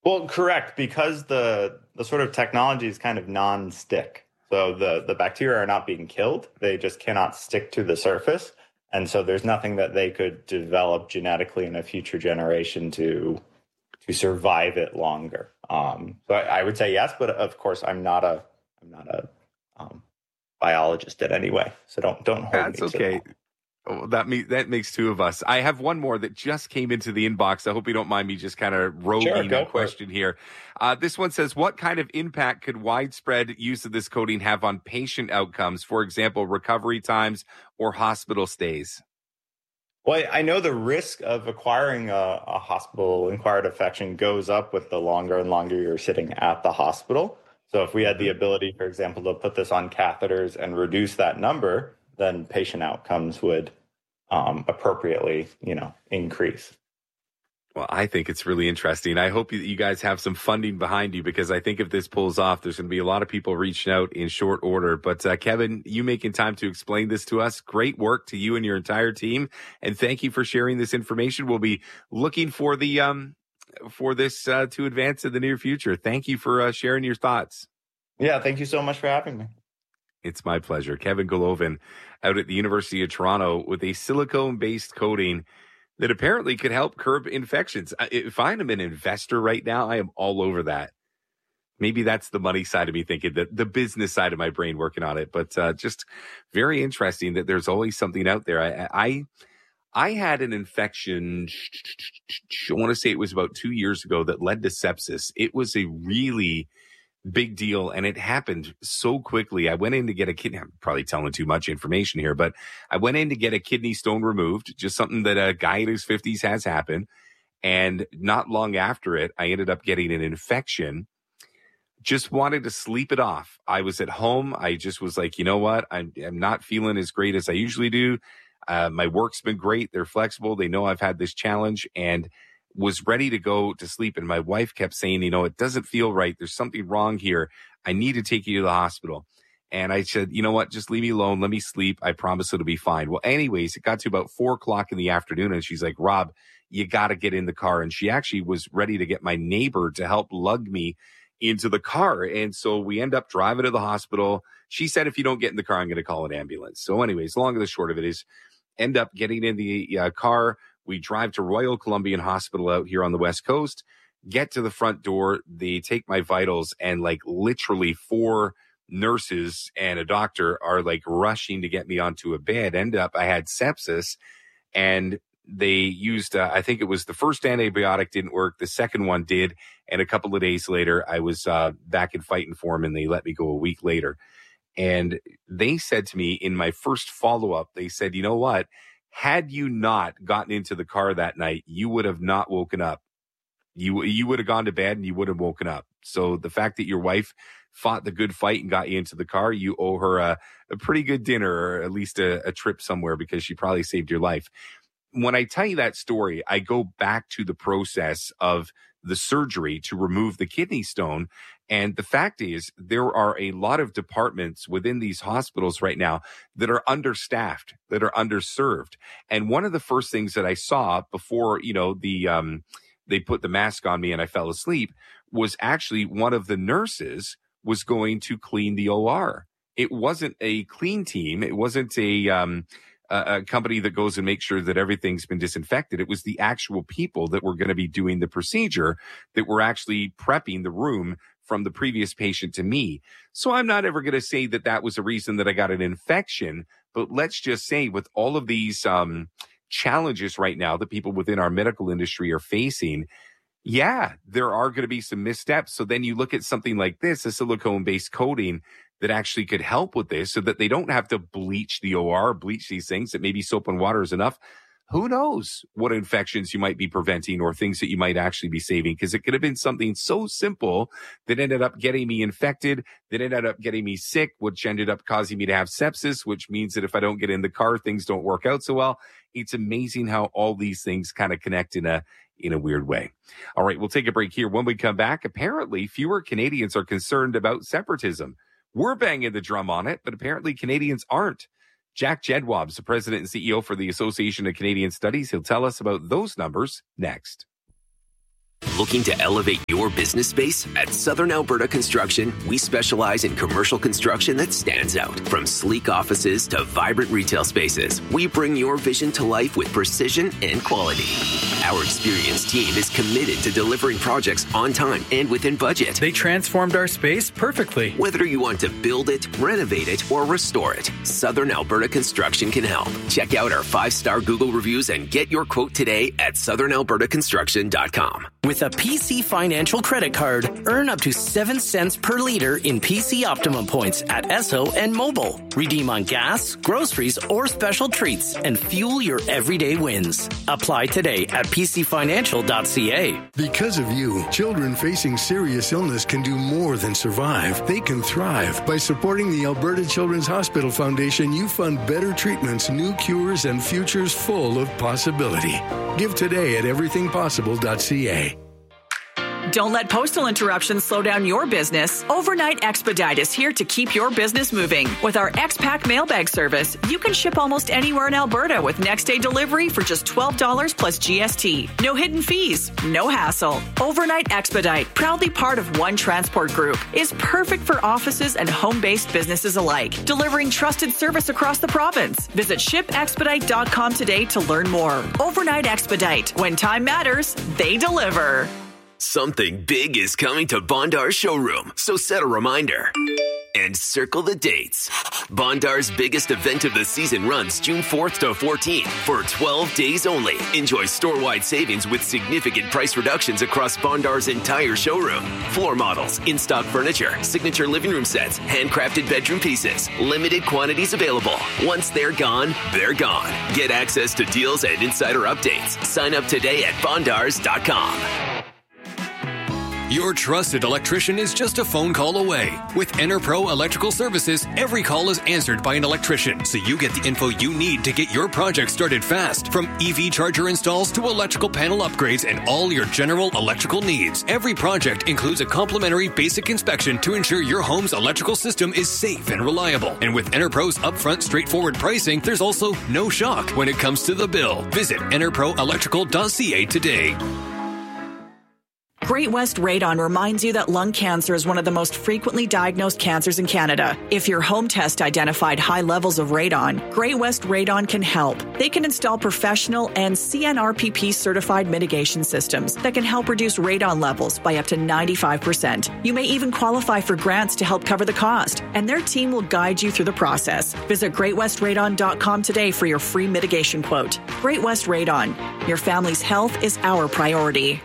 Well, correct, because the sort of technology is kind of non-stick. So the bacteria are not being killed. They just cannot stick to the surface. And so there's nothing that they could develop genetically in a future generation to survive it longer. So I would say yes, but of course I'm not a biologist in any way. So don't hold That's me to okay. that. Oh, that makes two of us. I have one more that just came into the inbox. I hope you don't mind me just kind of Sure, roguing a go for it. question here. This one says, what kind of impact could widespread use of this coating have on patient outcomes? For example, recovery times or hospital stays? Well, I know the risk of acquiring a hospital-acquired infection goes up with the longer and longer you're sitting at the hospital. So if we had the ability, for example, to put this on catheters and reduce that number, then patient outcomes would appropriately, increase. Well, I think it's really interesting. I hope that you guys have some funding behind you because I think if this pulls off, there's going to be a lot of people reaching out in short order. But Kevin, you making time to explain this to us. Great work to you and your entire team. And thank you for sharing this information. We'll be looking for this to advance in the near future. Thank you for sharing your thoughts. Yeah, thank you so much for having me. It's my pleasure. Kevin Golovin out at the University of Toronto with a silicone-based coating that apparently could help curb infections. If I'm an investor right now, I am all over that. Maybe that's the money side of me thinking, the business side of my brain working on it. But just very interesting that there's always something out there. I had an infection, I want to say it was about 2 years ago, that led to sepsis. It was a really big deal, and it happened so quickly. I went in to get a kidney. I'm probably telling too much information here, but I went in to get a kidney stone removed, just something that a guy in his 50s has happen. And not long after it, I ended up getting an infection. Just wanted to sleep it off. I was at home. I just was like, you know what? I'm not feeling as great as I usually do. My work's been great. They're flexible. They know I've had this challenge, and was ready to go to sleep. And my wife kept saying, it doesn't feel right. There's something wrong here. I need to take you to the hospital. And I said, you know what? Just leave me alone. Let me sleep. I promise it'll be fine. Well, anyways, it got to about 4:00 in the afternoon. And she's like, Rob, you got to get in the car. And she actually was ready to get my neighbor to help lug me into the car. And so we end up driving to the hospital. She said, if you don't get in the car, I'm going to call an ambulance. So anyways, long and the short of it is end up getting in the car. We drive to Royal Columbian Hospital out here on the West Coast, get to the front door. They take my vitals, and like literally 4 nurses and a doctor are like rushing to get me onto a bed. End up, I had sepsis, and they used, I think it was the first antibiotic didn't work. The second one did. And a couple of days later, I was back in fighting form, and they let me go a week later. And they said to me in my first follow-up, they said, you know what? Had you not gotten into the car that night, you would have not woken up. You would have gone to bed and you would have woken up. So the fact that your wife fought the good fight and got you into the car, you owe her a pretty good dinner, or at least a trip somewhere, because she probably saved your life. When I tell you that story, I go back to the process of the surgery to remove the kidney stone. And the fact is, there are a lot of departments within these hospitals right now that are understaffed, that are underserved. And one of the first things that I saw before, they put the mask on me and I fell asleep, was actually one of the nurses was going to clean the OR. It wasn't a clean team. It wasn't a company that goes and makes sure that everything's been disinfected. It was the actual people that were going to be doing the procedure that were actually prepping the room from the previous patient to me. So I'm not ever going to say that that was a reason that I got an infection, but let's just say with all of these challenges right now that people within our medical industry are facing, yeah, there are going to be some missteps. So then you look at something like this, a silicone-based coating that actually could help with this so that they don't have to bleach the OR, bleach these things, that maybe soap and water is enough. Who knows what infections you might be preventing or things that you might actually be saving, because it could have been something so simple that ended up getting me infected, that ended up getting me sick, which ended up causing me to have sepsis, which means that if I don't get in the car, things don't work out so well. It's amazing how all these things kind of connect in a weird way. All right, we'll take a break here. When we come back, apparently fewer Canadians are concerned about separatism. We're banging the drum on it, but apparently Canadians aren't. Jack Jedwab's the president and CEO for the Association of Canadian Studies. He'll tell us about those numbers next. Looking to elevate your business space? At Southern Alberta Construction, we specialize in commercial construction that stands out. From sleek offices to vibrant retail spaces, we bring your vision to life with precision and quality. Our experienced team is committed to delivering projects on time and within budget. They transformed our space perfectly. Whether you want to build it, renovate it, or restore it, Southern Alberta Construction can help. Check out our 5-star Google reviews and get your quote today at southernalbertaconstruction.com. With a PC Financial credit card, earn up to 7 cents per liter in PC Optimum points at Esso and Mobile. Redeem on gas, groceries, or special treats and fuel your everyday wins. Apply today at pcfinancial.ca. Because of you, children facing serious illness can do more than survive. They can thrive. By supporting the Alberta Children's Hospital Foundation, you fund better treatments, new cures, and futures full of possibility. Give today at everythingpossible.ca. Don't let postal interruptions slow down your business. Overnight Expedite is here to keep your business moving. With our X-Pack mailbag service, you can ship almost anywhere in Alberta with next-day delivery for just $12 plus GST. No hidden fees, no hassle. Overnight Expedite, proudly part of One Transport Group, is perfect for offices and home-based businesses alike, delivering trusted service across the province. Visit shipexpedite.com today to learn more. Overnight Expedite. When time matters, they deliver. Something big is coming to Bondar's showroom, so set a reminder. And circle the dates. Bondar's biggest event of the season runs June 4th to 14th for 12 days only. Enjoy store-wide savings with significant price reductions across Bondar's entire showroom. Floor models, in-stock furniture, signature living room sets, handcrafted bedroom pieces. Limited quantities available. Once they're gone, they're gone. Get access to deals and insider updates. Sign up today at bondars.com. Your trusted electrician is just a phone call away. With EnerPro Electrical Services, every call is answered by an electrician, so you get the info you need to get your project started fast. From EV charger installs to electrical panel upgrades and all your general electrical needs. Every project includes a complimentary basic inspection to ensure your home's electrical system is safe and reliable. And with EnerPro's upfront straightforward pricing, there's also no shock when it comes to the bill. Visit enerproelectrical.ca today. Great West Radon reminds you that lung cancer is one of the most frequently diagnosed cancers in Canada. If your home test identified high levels of radon, Great West Radon can help. They can install professional and CNRPP certified mitigation systems that can help reduce radon levels by up to 95%. You may even qualify for grants to help cover the cost, and their team will guide you through the process. Visit greatwestradon.com today for your free mitigation quote. Great West Radon. Your family's health is our priority.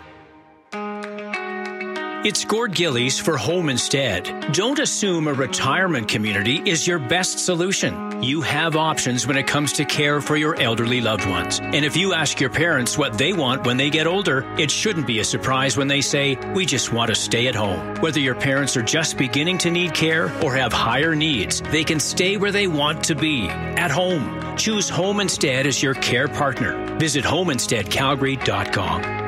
It's Gord Gillies for Home Instead. Don't assume a retirement community is your best solution. You have options when it comes to care for your elderly loved ones. And if you ask your parents what they want when they get older, it shouldn't be a surprise when they say, we just want to stay at home. Whether your parents are just beginning to need care or have higher needs, they can stay where they want to be, at home. Choose Home Instead as your care partner. Visit homeinsteadcalgary.com.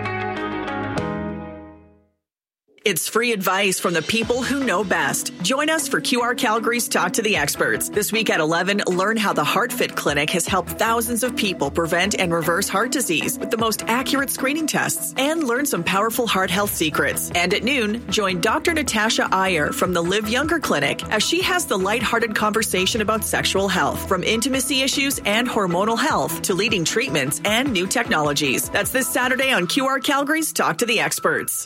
It's free advice from the people who know best. Join us for QR Calgary's Talk to the Experts. This week at 11, learn how the HeartFit Clinic has helped thousands of people prevent and reverse heart disease with the most accurate screening tests, and learn some powerful heart health secrets. And at noon, join Dr. Natasha Iyer from the Live Younger Clinic as she has the lighthearted conversation about sexual health, from intimacy issues and hormonal health to leading treatments and new technologies. That's this Saturday on QR Calgary's Talk to the Experts.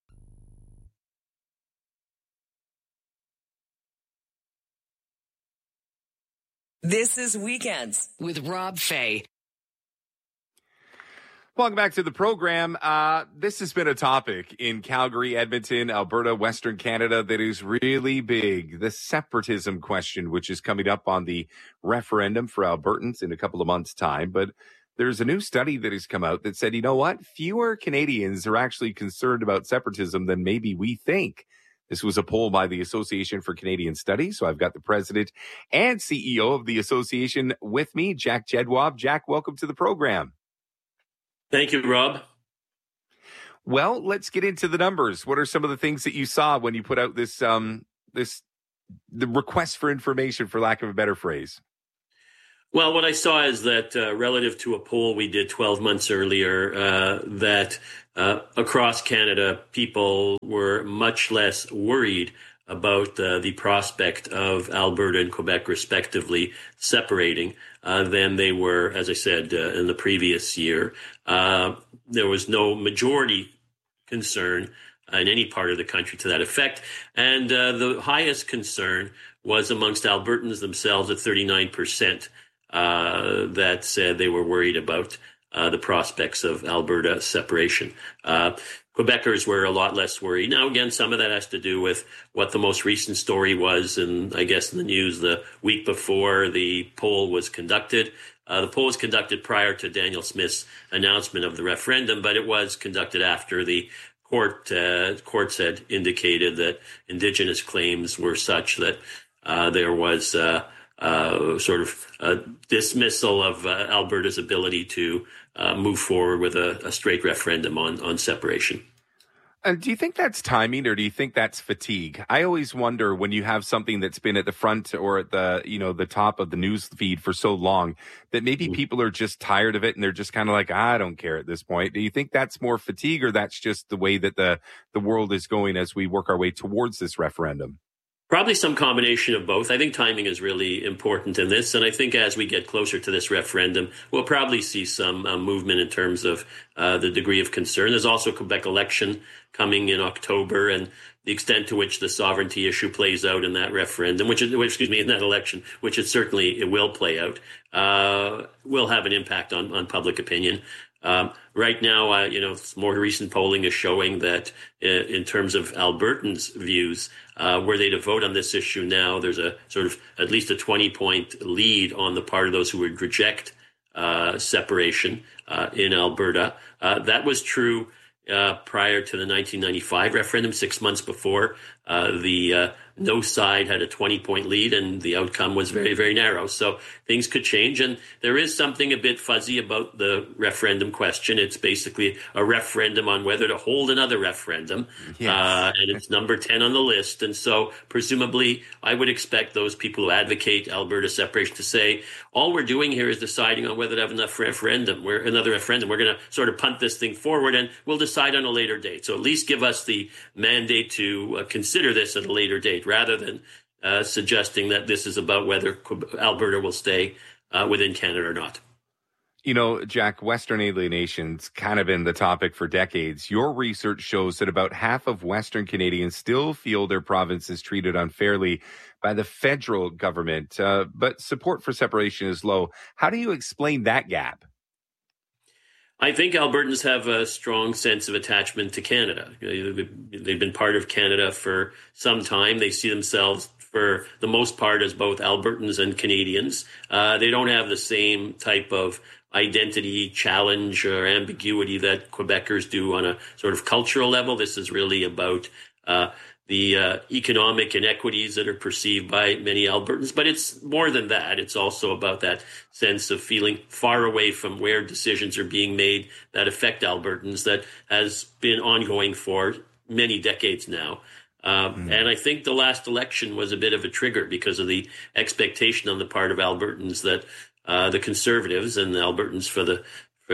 This is Weekends with Rob Fay. Welcome back to the program. This has been a topic in Calgary, Edmonton, Alberta, Western Canada that is really big. The separatism question, which is coming up on the referendum for Albertans in a couple of months' time. But there's a new study that has come out that said, you know what? Fewer Canadians are actually concerned about separatism than maybe we think. This was a poll by the Association for Canadian Studies. So I've got the president and CEO of the association with me, Jack Jedwab. Jack, welcome to the program. Thank you, Rob. Well, let's get into the numbers. What are some of the things that you saw when you put out this, the request for information, for lack of a better phrase? Well, what I saw is that relative to a poll we did 12 months earlier, that across Canada, people were much less worried about the prospect of Alberta and Quebec, respectively, separating than they were, as I said, in the previous year. There was no majority concern in any part of the country to that effect. And the highest concern was amongst Albertans themselves at 39%. That said they were worried about the prospects of Alberta separation. Quebecers were a lot less worried. Now, again, some of that has to do with what the most recent story was, and I guess in the news the week before the poll was conducted. The poll was conducted prior to Daniel Smith's announcement of the referendum, but it was conducted after the courts had indicated that Indigenous claims were such that there was sort of a dismissal of Alberta's ability to move forward with a straight referendum on separation. And do you think that's timing, or do you think that's fatigue? I always wonder when you have something that's been at the front or at the, the top of the news feed for so long that maybe people are just tired of it and they're just kind of like, I don't care at this point. Do you think that's more fatigue, or that's just the way that the world is going as we work our way towards this referendum? Probably some combination of both. I think timing is really important in this. And I think as we get closer to this referendum, we'll probably see some movement in terms of the degree of concern. There's also a Quebec election coming in October, and the extent to which the sovereignty issue plays out in that referendum, in that election, which it will play out, will have an impact on public opinion. Right now, more recent polling is showing that in terms of Albertans' views, were they to vote on this issue now, there's a sort of at least a 20-point lead on the part of those who would reject separation in Alberta. That was true prior to the 1995 referendum, 6 months before. The no side had a 20-point lead, and the outcome was very, very narrow. So things could change, and there is something a bit fuzzy about the referendum question. It's basically a referendum on whether to hold another referendum, and it's number 10 on the list. And so presumably I would expect those people who advocate Alberta separation to say, all we're doing here is deciding on whether to have another referendum. We're going to sort of punt this thing forward, and we'll decide on a later date. So at least give us the mandate to consider this at a later date, rather than suggesting that this is about whether Alberta will stay within Canada or not. Jack, Western alienation's kind of been the topic for decades. Your research shows that about half of Western Canadians still feel their province is treated unfairly by the federal government, but support for separation is low. How do you explain that gap? I think Albertans have a strong sense of attachment to Canada. They've been part of Canada for some time. They see themselves, for the most part, as both Albertans and Canadians. They don't have the same type of identity challenge or ambiguity that Quebecers do on a sort of cultural level. This is really about the economic inequities that are perceived by many Albertans. But it's more than that. It's also about that sense of feeling far away from where decisions are being made that affect Albertans that has been ongoing for many decades now. And I think the last election was a bit of a trigger because of the expectation on the part of Albertans that the Conservatives and the Albertans for the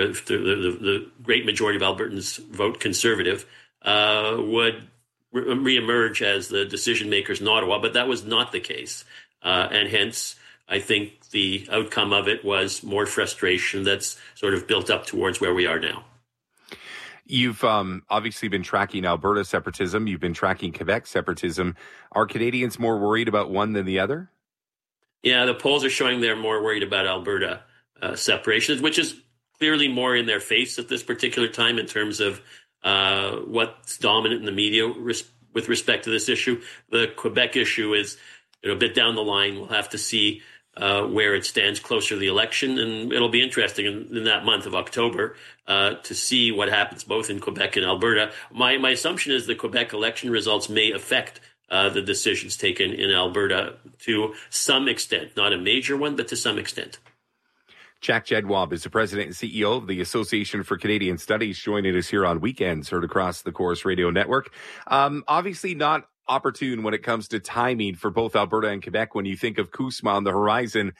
great majority of Albertans vote Conservative would reemerge as the decision makers in Ottawa, but that was not the case. And hence, I think the outcome of it was more frustration that's sort of built up towards where we are now. You've obviously been tracking Alberta separatism. You've been tracking Quebec separatism. Are Canadians more worried about one than the other? Yeah, the polls are showing they're more worried about Alberta separation, which is clearly more in their face at this particular time in terms of what's dominant in the media with respect to this issue. The Quebec issue is a bit down the line. We'll have to see where it stands closer to the election, and it'll be interesting in that month of October to see what happens both in Quebec and Alberta. My assumption is the Quebec election results may affect the decisions taken in Alberta to some extent, not a major one, but to some extent. Jack Jedwab is the president and CEO of the Association for Canadian Studies, joining us here on Weekends, heard across the Corus Radio Network. Obviously not opportune when it comes to timing for both Alberta and Quebec when you think of CUSMA on the horizon.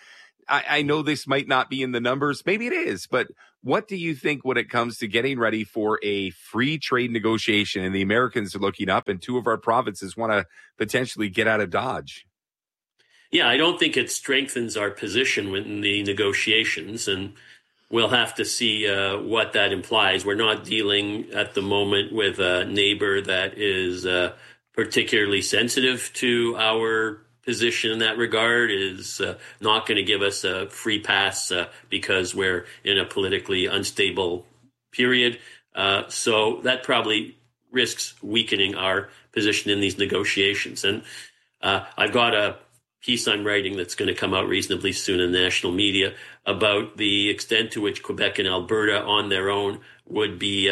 I know this might not be in the numbers. Maybe it is. But what do you think when it comes to getting ready for a free trade negotiation? And the Americans are looking up, and two of our provinces want to potentially get out of Dodge. Yeah, I don't think it strengthens our position in the negotiations, and we'll have to see what that implies. We're not dealing at the moment with a neighbor that is particularly sensitive to our position in that regard, is not going to give us a free pass because we're in a politically unstable period. So that probably risks weakening our position in these negotiations. And I've got a piece I'm writing that's going to come out reasonably soon in national media about the extent to which Quebec and Alberta on their own would be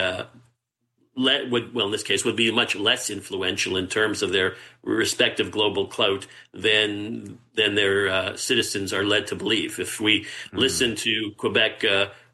in this case, would be much less influential in terms of their respective global clout than their citizens are led to believe. If we listen to Quebec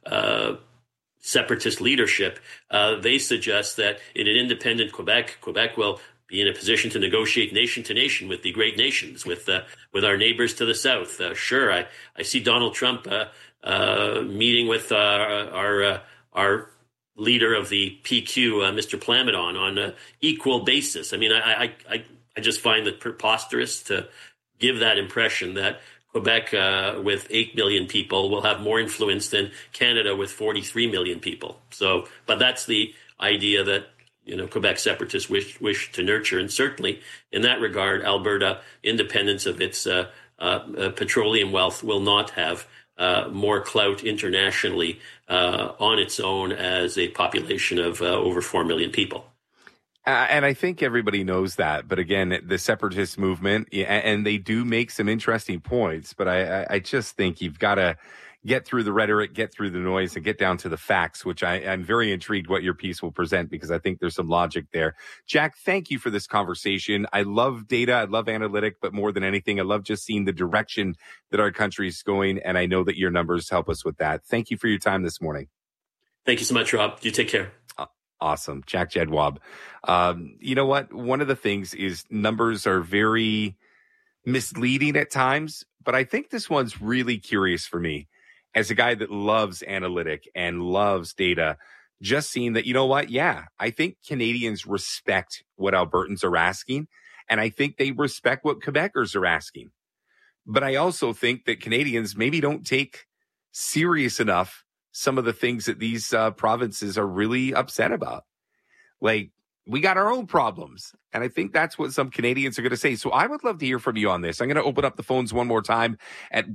separatist leadership, they suggest that in an independent Quebec will be in a position to negotiate nation to nation with the great nations, with our neighbors to the south. Sure, I see Donald Trump meeting with our leader of the PQ, Mr. Plamondon, on an equal basis. I mean, I just find it preposterous to give that impression that Quebec, with 8 million people, will have more influence than Canada with 43 million people. So, but that's the idea that Quebec separatists wish to nurture, and certainly in that regard, Alberta, independence of its petroleum wealth, will not have more clout internationally on its own as a population of over 4 million people. And I think everybody knows that. But again, the separatist movement, and they do make some interesting points, but I just think you've got to get through the rhetoric, get through the noise, and get down to the facts, which I'm very intrigued what your piece will present, because I think there's some logic there. Jack, thank you for this conversation. I love data. I love analytic, but more than anything, I love just seeing the direction that our country is going. And I know that your numbers help us with that. Thank you for your time this morning. Thank you so much, Rob. You take care. Awesome. Jack Jedwab. You know what? One of the things is numbers are very misleading at times, but I think this one's really curious for me. As a guy that loves analytic and loves data, just seeing that, you know what? Yeah, I think Canadians respect what Albertans are asking, and I think they respect what Quebecers are asking. But I also think that Canadians maybe don't take serious enough some of the things that these provinces are really upset about. Like, we got our own problems. And I think that's what some Canadians are going to say. So I would love to hear from you on this. I'm going to open up the phones one more time at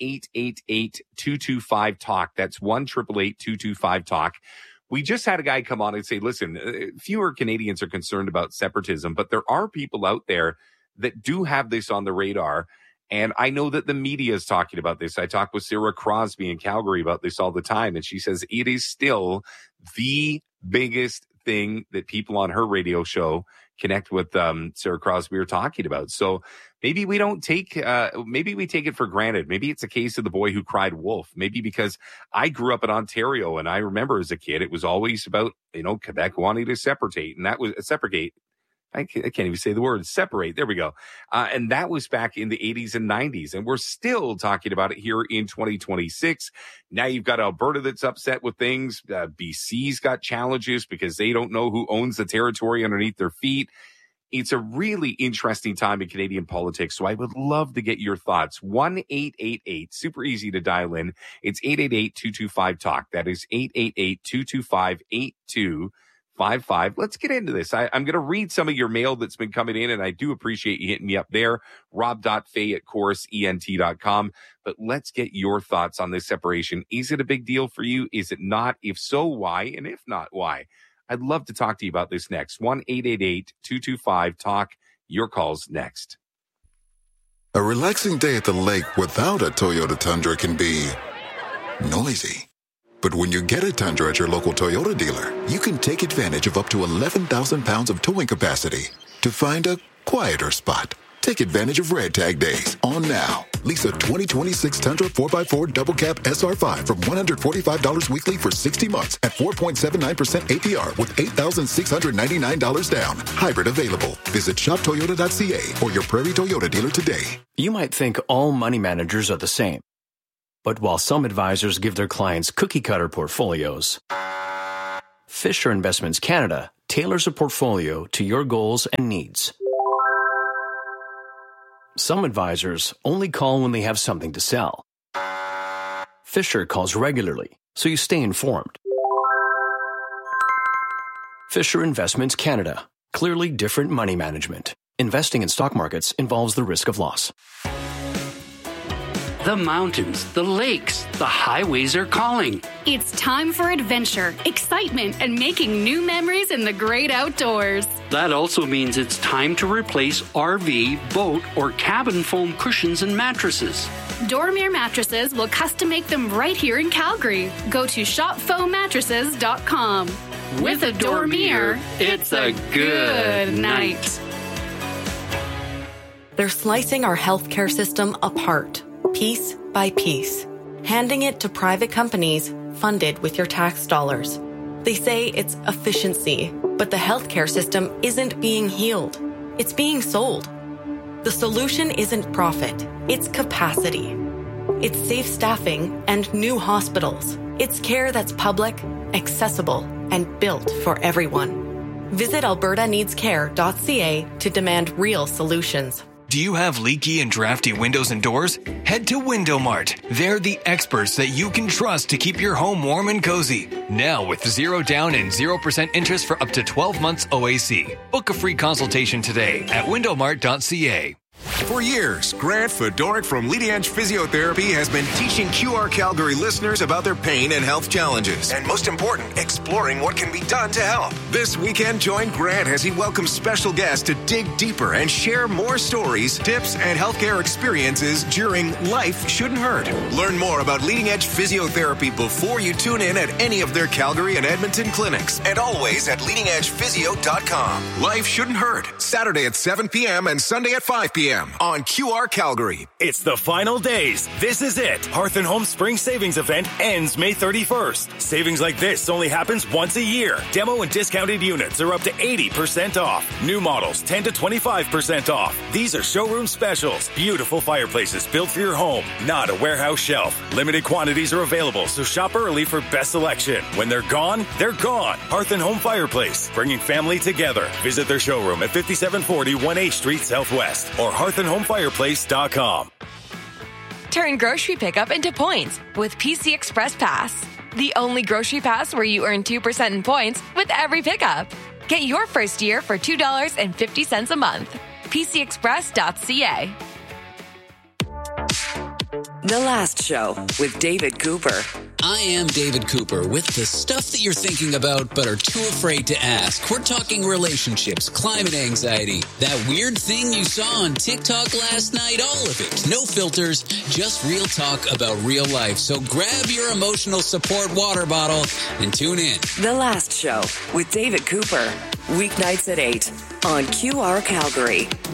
1-888-225-TALK. That's 1-888-225-TALK. We just had a guy come on and say, listen, fewer Canadians are concerned about separatism, but there are people out there that do have this on the radar. And I know that the media is talking about this. I talk with Sarah Crosby in Calgary about this all the time. And she says it is still the biggest thing that people on her radio show Connect with Sarah Crosby are talking about. So maybe we don't take, maybe we take it for granted. Maybe it's a case of the boy who cried wolf. Maybe because I grew up in Ontario and I remember as a kid, it was always about, Quebec wanting to separate, and that was separate. I can't even say the word separate. There we go. And that was back in the 80s and 90s. And we're still talking about it here in 2026. Now you've got Alberta that's upset with things. BC's got challenges because they don't know who owns the territory underneath their feet. It's a really interesting time in Canadian politics. So I would love to get your thoughts. 1-888, super easy to dial in. It's 888-225-TALK. That is 888-225-8255. Let's get into this. I'm going to read some of your mail that's been coming in, and I do appreciate you hitting me up there, rob.fay@chorusent.com. But let's get your thoughts on this separation. Is it a big deal for you? Is it not? If so, why? And if not, why? I'd love to talk to you about this next. 1-888-225-TALK. Your call's next. A relaxing day at the lake without a Toyota Tundra can be noisy. But when you get a Tundra at your local Toyota dealer, you can take advantage of up to 11,000 pounds of towing capacity to find a quieter spot. Take advantage of Red Tag Days on now. Lease a 2026 Tundra 4x4 Double Cab SR5 from $145 weekly for 60 months at 4.79% APR with $8,699 down. Hybrid available. Visit shoptoyota.ca or your Prairie Toyota dealer today. You might think all money managers are the same. But while some advisors give their clients cookie-cutter portfolios, Fisher Investments Canada tailors a portfolio to your goals and needs. Some advisors only call when they have something to sell. Fisher calls regularly, so you stay informed. Fisher Investments Canada. Clearly different money management. Investing in stock markets involves the risk of loss. The mountains, the lakes, the highways are calling. It's time for adventure, excitement, and making new memories in the great outdoors. That also means it's time to replace RV, boat, or cabin foam cushions and mattresses. Dormier Mattresses will custom make them right here in Calgary. Go to shopfoammattresses.com. With a Dormier, it's a good night. They're slicing our healthcare system apart, piece by piece, handing it to private companies funded with your tax dollars. They say it's efficiency, but the healthcare system isn't being healed. It's being sold. The solution isn't profit, it's capacity. It's safe staffing and new hospitals. It's care that's public, accessible, and built for everyone. Visit albertaneedscare.ca to demand real solutions. Do you have leaky and drafty windows and doors? Head to Window Mart. They're the experts that you can trust to keep your home warm and cozy. Now with 0 down and 0% interest for up to 12 months OAC. Book a free consultation today at windowmart.ca. For years, Grant Fedoruk from Leading Edge Physiotherapy has been teaching QR Calgary listeners about their pain and health challenges, and most important, exploring what can be done to help. This weekend, join Grant as he welcomes special guests to dig deeper and share more stories, tips, and healthcare experiences during Life Shouldn't Hurt. Learn more about Leading Edge Physiotherapy before you tune in at any of their Calgary and Edmonton clinics, and always at leadingedgephysio.com. Life Shouldn't Hurt, Saturday at 7 p.m. and Sunday at 5 p.m. on QR Calgary. It's the final days. This is it. Hearth & Home Spring Savings Event ends May 31st. Savings like this only happens once a year. Demo and discounted units are up to 80% off. New models 10 to 25% off. These are showroom specials. Beautiful fireplaces built for your home, not a warehouse shelf. Limited quantities are available, so shop early for best selection. When they're gone, they're gone. Hearth & Home Fireplace, bringing family together. Visit their showroom at 5740 1H Street Southwest or hearthandhomefireplace.com. Turn grocery pickup into points with PC Express Pass. The only grocery pass where you earn 2% in points with every pickup. Get your first year for $2.50 a month. PCExpress.ca. The Last Show with David Cooper. I am David Cooper with the stuff that you're thinking about but are too afraid to ask. We're talking relationships, climate anxiety, that weird thing you saw on TikTok last night, all of it. No filters, just real talk about real life. So grab your emotional support water bottle and tune in. The Last Show with David Cooper. Weeknights at 8 on QR Calgary.